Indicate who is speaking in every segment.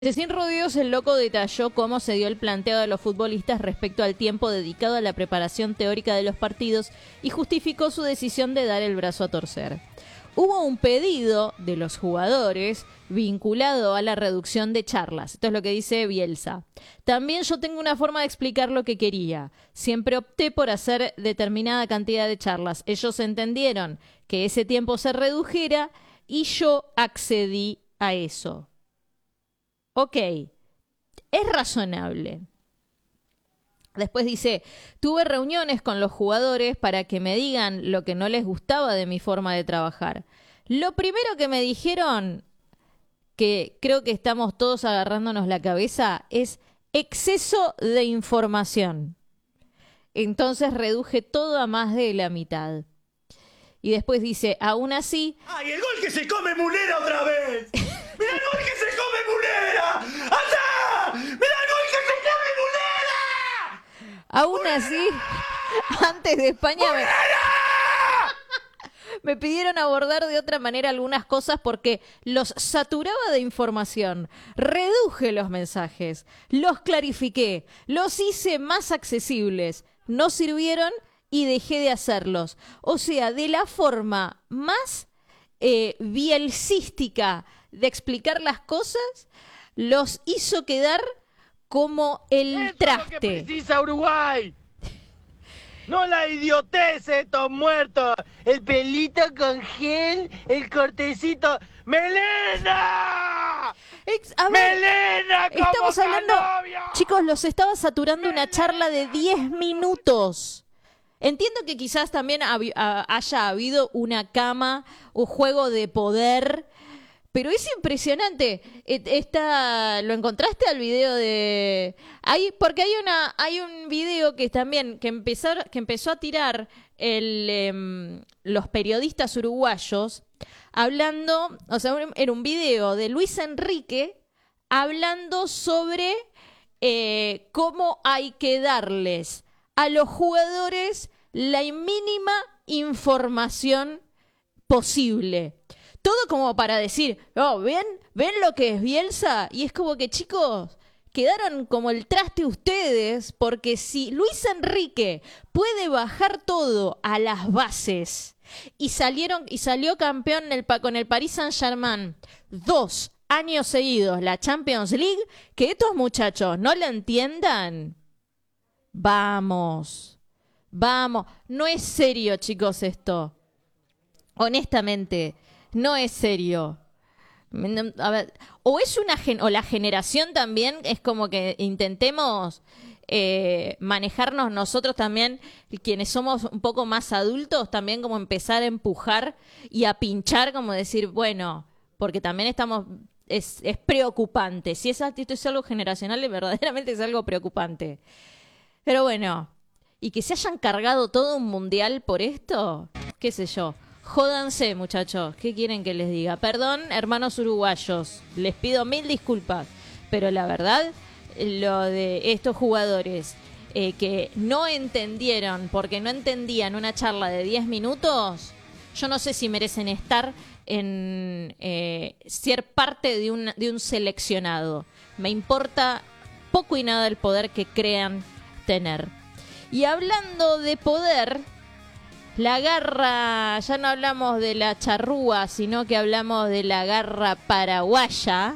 Speaker 1: Sin rodeos, el loco detalló cómo se dio el planteo de los futbolistas respecto al tiempo dedicado a la preparación teórica de los partidos y justificó su decisión de dar el brazo a torcer. Hubo un pedido de los jugadores vinculado a la reducción de charlas. Esto es lo que dice Bielsa. También yo tengo una forma de explicar lo que quería. Siempre opté por hacer determinada cantidad de charlas. Ellos entendieron que ese tiempo se redujera y yo accedí a eso. Ok, es razonable. Después dice, tuve reuniones con los jugadores para que me digan lo que no les gustaba de mi forma de trabajar. Lo primero que me dijeron, que creo que estamos todos agarrándonos la cabeza, es exceso de información. Entonces reduje todo a más de la mitad. Y después dice, aún así...
Speaker 2: ¡Ay, el gol que se come Mulera otra vez! ¡Mira el gol que se come Mulera! ¡Anda! ¡Mira el gol que se come Mulera!
Speaker 1: Aún así, antes de España me pidieron abordar de otra manera algunas cosas porque los saturaba de información. Reduje los mensajes, los clarifiqué, los hice más accesibles. No sirvieron y dejé de hacerlos. O sea, de la forma más bielcística de explicar las cosas, los hizo quedar como el traste.
Speaker 3: Es lo que precisa Uruguay. No la idiotez de estos muertos. El pelito con gel, el cortecito. ¡Melena! ¡Melena!
Speaker 1: Estamos hablando,
Speaker 3: Canovio.
Speaker 1: chicos, los estaba saturando una charla de 10 minutos. Entiendo que quizás también haya habido una cama, un juego de poder, pero es impresionante. ¿Lo encontraste al video de...? Porque hay un video que también que empezó a tirar los periodistas uruguayos hablando, o sea, era un video de Luis Enrique hablando sobre cómo hay que darles a los jugadores la mínima información posible. Todo como para decir, oh, ¿ven lo que es Bielsa? Y es como que, chicos, quedaron como el traste ustedes, porque si Luis Enrique puede bajar todo a las bases y salió campeón con el Paris Saint-Germain 2 años seguidos la Champions League, que estos muchachos no la entiendan. Vamos, no es serio, chicos, esto. Honestamente, no es serio. A ver, o la generación también es como que intentemos manejarnos nosotros también, quienes somos un poco más adultos, también como empezar a empujar y a pinchar, como decir, bueno, porque también es preocupante. Si esto es algo generacional, verdaderamente es algo preocupante. Pero bueno, y que se hayan cargado todo un mundial por esto, qué sé yo. Jódanse, muchachos, ¿qué quieren que les diga? Perdón, hermanos uruguayos, les pido 1000 disculpas, pero la verdad, lo de estos jugadores que no entendieron, porque no entendían una charla de 10 minutos, yo no sé si merecen estar en ser parte de un seleccionado. Me importa poco y nada el poder que crean tener. Y hablando de poder, la garra, ya no hablamos de la charrúa, sino que hablamos de la garra paraguaya.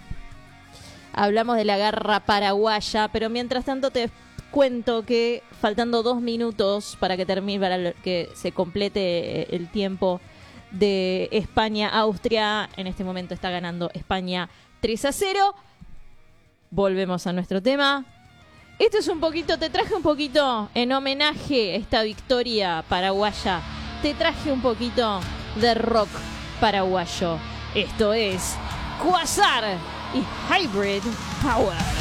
Speaker 1: Hablamos de la garra paraguaya, pero mientras tanto te cuento que faltando 2 minutos para que se complete el tiempo de España-Austria, en este momento está ganando España 3-0. Volvemos a nuestro tema. Esto es te traje un poquito en homenaje a esta victoria paraguaya. Te traje un poquito de rock paraguayo. Esto es Quasar y Hybrid Power.